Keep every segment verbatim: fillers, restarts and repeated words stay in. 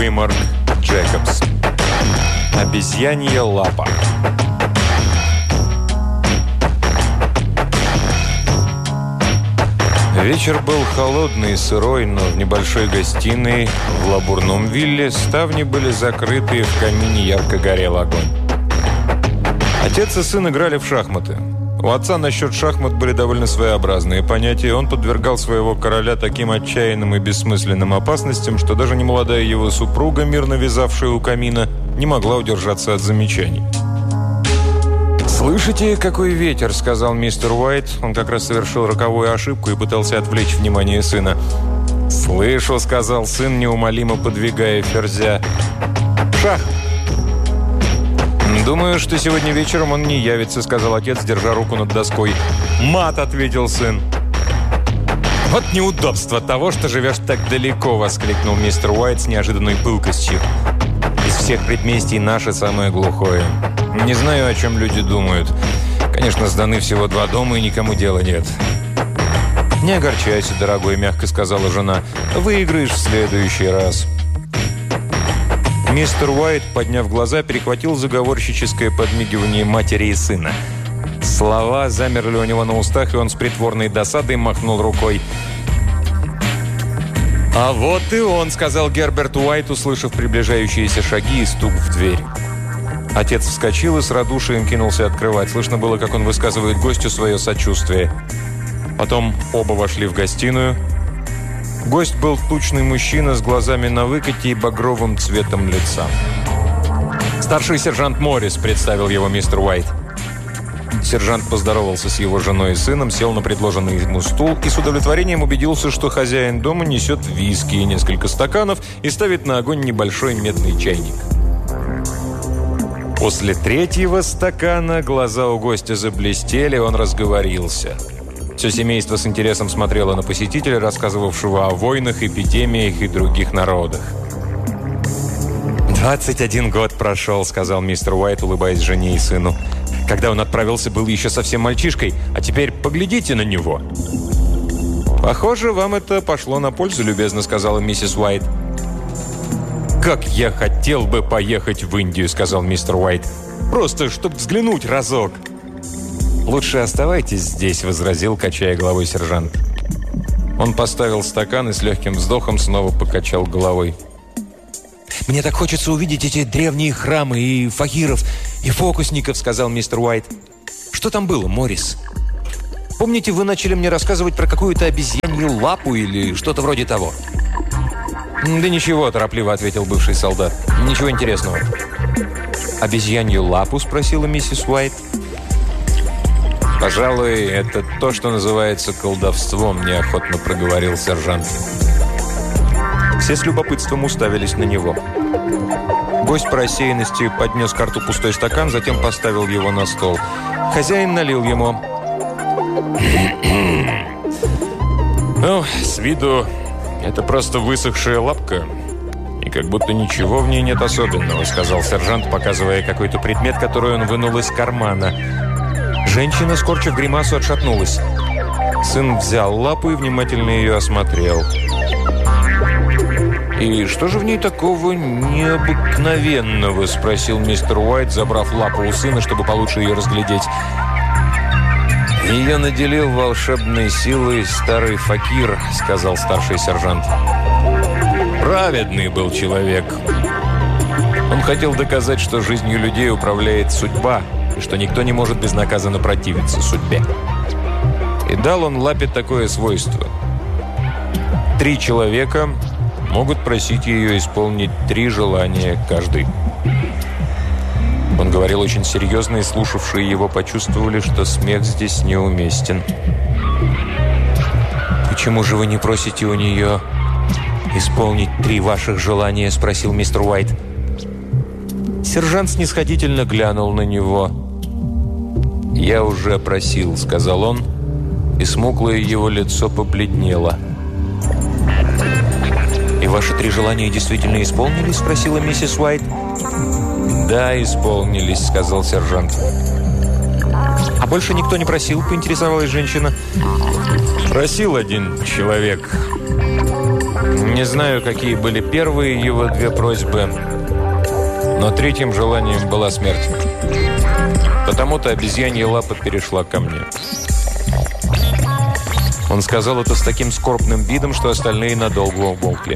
Уимарк Джейкобс. Обезьянья лапа. Вечер был холодный и сырой, но в небольшой гостиной в Лабурном вилле ставни были закрыты, и в камине ярко горел огонь. Отец и сын играли в шахматы. У отца насчет шахмат были довольно своеобразные понятия. Он подвергал своего короля таким отчаянным и бессмысленным опасностям, что даже немолодая его супруга, мирно вязавшая у камина, не могла удержаться от замечаний. «Слышите, какой ветер?» – сказал мистер Уайт. Он как раз совершил роковую ошибку и пытался отвлечь внимание сына. «Слышу», – сказал сын, неумолимо подвигая ферзя. «Шах!» «Думаю, что сегодня вечером он не явится», – сказал отец, держа руку над доской. «Мат!» – ответил сын. «Вот неудобство того, что живешь так далеко!» – воскликнул мистер Уайт с неожиданной пылкостью. «Из всех предместий наше самое глухое. Не знаю, о чем люди думают. Конечно, сданы всего два дома, и никому дела нет». «Не огорчайся, дорогой», – мягко сказала жена. «Выиграешь в следующий раз». Мистер Уайт, подняв глаза, перехватил заговорщическое подмигивание матери и сына. Слова замерли у него на устах, и он с притворной досадой махнул рукой. «А вот и он», — сказал Герберт Уайт, услышав приближающиеся шаги и стук в дверь. Отец вскочил и с радушием кинулся открывать. Слышно было, как он высказывает гостю свое сочувствие. Потом оба вошли в гостиную. Гость был тучный мужчина с глазами на выкате и багровым цветом лица. «Старший сержант Моррис», — представил его мистер Уайт. Сержант поздоровался с его женой и сыном, сел на предложенный ему стул и с удовлетворением убедился, что хозяин дома несет виски и несколько стаканов и ставит на огонь небольшой медный чайник. После третьего стакана глаза у гостя заблестели, он разговорился. Все семейство с интересом смотрело на посетителя, рассказывавшего о войнах, эпидемиях и других народах. «Двадцать один год прошел», — сказал мистер Уайт, улыбаясь жене и сыну. «Когда он отправился, был еще совсем мальчишкой, а теперь поглядите на него». «Похоже, вам это пошло на пользу», — любезно сказала миссис Уайт. «Как я хотел бы поехать в Индию», — сказал мистер Уайт. «Просто, чтобы взглянуть разок». «Лучше оставайтесь здесь», — возразил, качая головой сержант. Он поставил стакан и с легким вздохом снова покачал головой. «Мне так хочется увидеть эти древние храмы и факиров, и фокусников», — сказал мистер Уайт. «Что там было, Моррис? Помните, вы начали мне рассказывать про какую-то обезьянью лапу или что-то вроде того?» «Да ничего», — торопливо ответил бывший солдат. «Ничего интересного». «Обезьянью лапу?» — спросила миссис Уайт. «Пожалуй, это то, что называется колдовством», – неохотно проговорил сержант. Все с любопытством уставились на него. Гость по рассеянности поднес к рту пустой стакан, затем поставил его на стол. Хозяин налил ему. «Ну, с виду это просто высохшая лапка, и как будто ничего в ней нет особенного», – сказал сержант, показывая какой-то предмет, который он вынул из кармана. Женщина, скорчив гримасу, отшатнулась. Сын взял лапу и внимательно ее осмотрел. «И что же в ней такого необыкновенного?» – спросил мистер Уайт, забрав лапу у сына, чтобы получше ее разглядеть. «Ее наделил волшебной силой старый факир», – сказал старший сержант. «Праведный был человек. Он хотел доказать, что жизнью людей управляет судьба, и что никто не может безнаказанно противиться судьбе. И дал он лапе такое свойство. Три человека могут просить ее исполнить три желания каждый». Он говорил очень серьезно, и слушавшие его почувствовали, что смех здесь неуместен. «Почему же вы не просите у нее исполнить три ваших желания?» – спросил мистер Уайт. Сержант снисходительно глянул на него. «Я уже просил», — сказал он, и смуглое его лицо побледнело. «И ваши три желания действительно исполнились?» — спросила миссис Уайт. «Да, исполнились», — сказал сержант. «А больше никто не просил?» — поинтересовалась женщина. «Просил один человек. Не знаю, какие были первые его две просьбы, но третьим желанием была смерть. Потому-то обезьянья лапа перешла ко мне. Он сказал это с таким скорбным видом, что остальные надолго умолкли.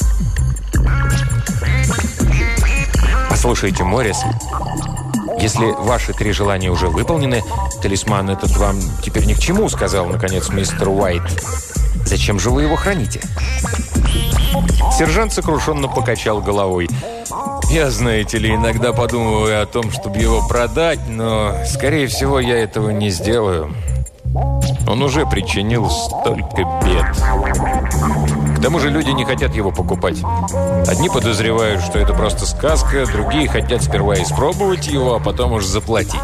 «Послушайте, Моррис, если ваши три желания уже выполнены, талисман этот вам теперь ни к чему», — сказал, наконец, мистер Уайт. «Зачем же вы его храните?» Сержант сокрушенно покачал головой. «Я, знаете ли, иногда подумываю о том, чтобы его продать, но, скорее всего, я этого не сделаю. Он уже причинил столько бед. К тому же люди не хотят его покупать. Одни подозревают, что это просто сказка, другие хотят сперва испробовать его, а потом уж заплатить».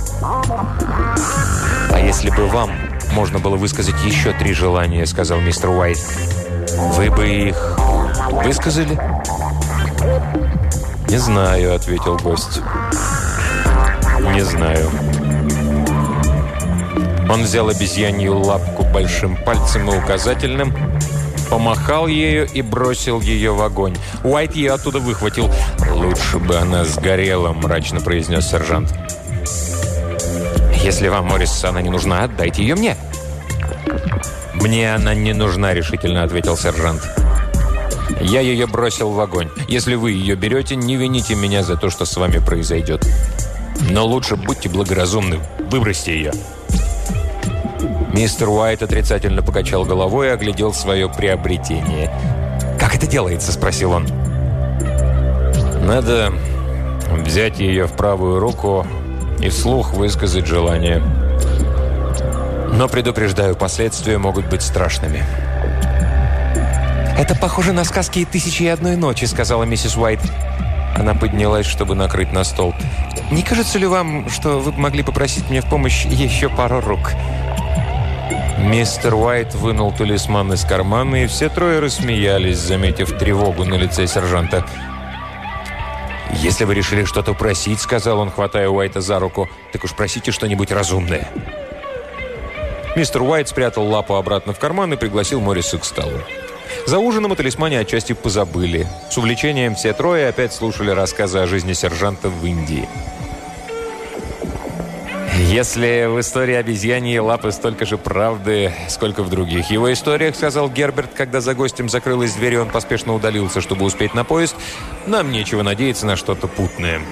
«А если бы вам можно было высказать еще три желания, — сказал мистер Уайт, — вы бы их высказали?» «Не знаю, — ответил гость. Не знаю». Он взял обезьянью лапку большим пальцем и указательным, помахал ею и бросил ее в огонь. Уайт ее оттуда выхватил. «Лучше бы она сгорела, — мрачно произнес сержант. «Если вам, Моррис, она не нужна, отдайте ее мне». «Мне она не нужна, — решительно ответил сержант. Я ее бросил в огонь. Если вы ее берете, не вините меня за то, что с вами произойдет. Но лучше будьте благоразумны, выбросьте ее». Мистер Уайт отрицательно покачал головой и оглядел свое приобретение. «Как это делается?» – спросил он. «Надо взять ее в правую руку и вслух высказать желание. Но, предупреждаю, последствия могут быть страшными». «Это похоже на сказки «Тысячи и одной ночи», — сказала миссис Уайт. Она поднялась, чтобы накрыть на стол. «Не кажется ли вам, что вы могли попросить мне в помощь еще пару рук?» Мистер Уайт вынул талисман из кармана, и все трое рассмеялись, заметив тревогу на лице сержанта. «Если вы решили что-то просить, — сказал он, хватая Уайта за руку, — так уж просите что-нибудь разумное». Мистер Уайт спрятал лапу обратно в карман и пригласил Морриса к столу. За ужином о талисмане отчасти позабыли. С увлечением все трое опять слушали рассказы о жизни сержанта в Индии. «Если в истории обезьяньей лапы столько же правды, сколько в других его историях, — сказал Герберт, когда за гостем закрылась дверь, и он поспешно удалился, чтобы успеть на поезд, — нам нечего надеяться на что-то путное».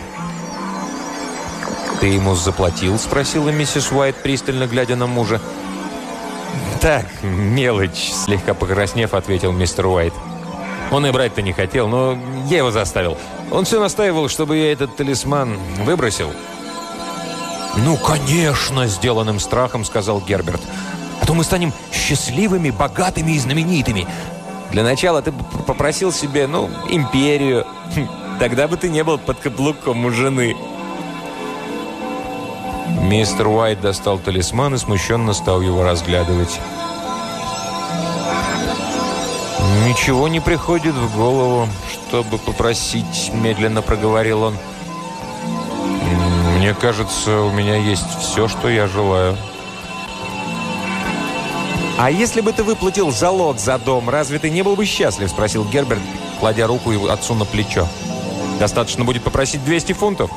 «Ты ему заплатил?» — спросила миссис Уайт, пристально глядя на мужа. «Так, мелочь», — слегка покраснев, ответил мистер Уайт. «Он и брать-то не хотел, но я его заставил. Он все настаивал, чтобы я этот талисман выбросил». «Ну, конечно!» — сделанным страхом сказал Герберт. «А то мы станем счастливыми, богатыми и знаменитыми. Для начала ты попросил себе, ну, империю. Тогда бы ты не был под каблуком у жены». Мистер Уайт достал талисман и смущенно стал его разглядывать. «Ничего не приходит в голову, чтобы попросить», — медленно проговорил он. «Мне кажется, у меня есть все, что я желаю». «А если бы ты выплатил залог за дом, разве ты не был бы счастлив?» — спросил Герберт, кладя руку отцу на плечо. «Достаточно будет попросить двести фунтов».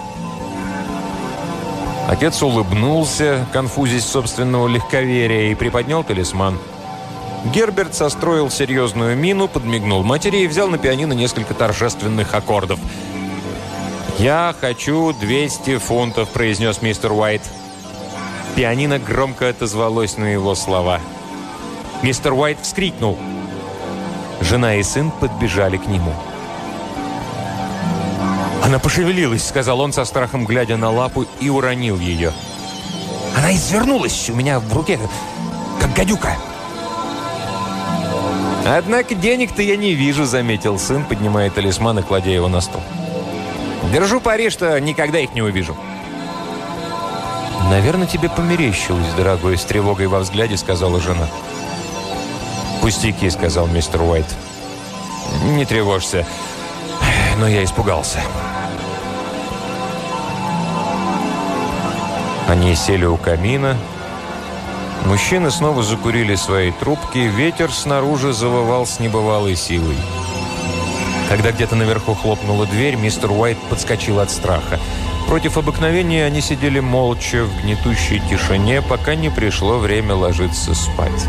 Отец улыбнулся, конфузясь собственного легковерия, и приподнял талисман. Герберт состроил серьезную мину, подмигнул матери и взял на пианино несколько торжественных аккордов. «Я хочу двести фунтов», — произнес мистер Уайт. Пианино громко отозвалось на его слова. Мистер Уайт вскрикнул. Жена и сын подбежали к нему. «Она пошевелилась», — сказал он со страхом, глядя на лапу, и уронил ее. «Она извернулась у меня в руке, как гадюка». «Однако денег-то я не вижу», — заметил сын, поднимая талисман и кладя его на стол. «Держу пари, что никогда их не увижу». «Наверное, тебе померещилось, дорогой», — с тревогой во взгляде сказала жена. «Пустяки», — сказал мистер Уайт. «Не тревожься, но я испугался». Они сели у камина, Мужчины снова закурили свои трубки, ветер снаружи завывал с небывалой силой. Когда где-то наверху хлопнула дверь, мистер Уайт подскочил от страха. Против обыкновения они сидели молча в гнетущей тишине, пока не пришло время ложиться спать.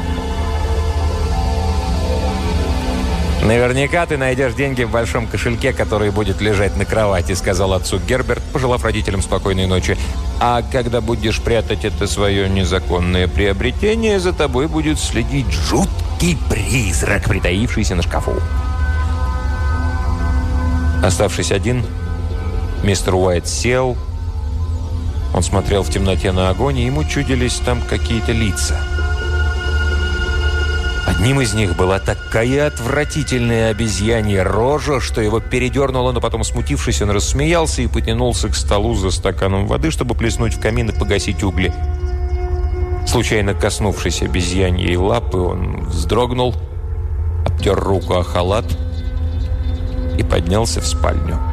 «Наверняка ты найдешь деньги в большом кошельке, который будет лежать на кровати», сказал отцу Герберт, пожелав родителям спокойной ночи. «А когда будешь прятать это свое незаконное приобретение, за тобой будет следить жуткий призрак, притаившийся на шкафу». Оставшись один, мистер Уайт сел. Он смотрел в темноте на огонь, и ему чудились там какие-то лица. Одним из них была такая отвратительная обезьянья рожа, что его передернуло, но потом, смутившись, он рассмеялся и потянулся к столу за стаканом воды, чтобы плеснуть в камин и погасить угли. Случайно коснувшись обезьяньей лапы, он вздрогнул, обтер руку о халат и поднялся в спальню.